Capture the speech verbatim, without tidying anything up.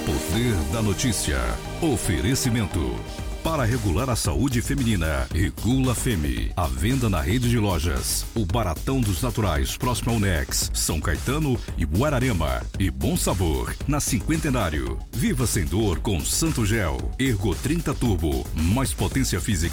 Poder da notícia. Oferecimento. Para regular a saúde feminina, Regula Femme. A venda na rede de lojas. O Baratão dos Naturais, próximo ao Nex, São Caetano e Guararema. E Bom Sabor, na Cinquentenário. Viva sem dor com Santo Gel. Ergo trinta Turbo. Mais potência física.